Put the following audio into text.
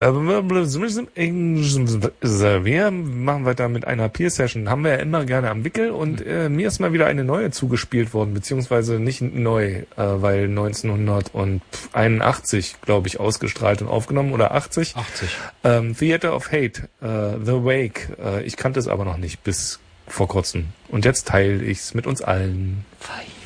Wir machen weiter mit einer Peer-Session. Haben wir ja immer gerne am Wickel und mir ist mal wieder eine neue zugespielt worden, beziehungsweise nicht neu, weil 1981, glaube ich, ausgestrahlt und aufgenommen oder 80. 80. Theater of Hate, The Wake. Ich kannte es aber noch nicht bis vor kurzem. Und jetzt teile ich es mit uns allen. Fein.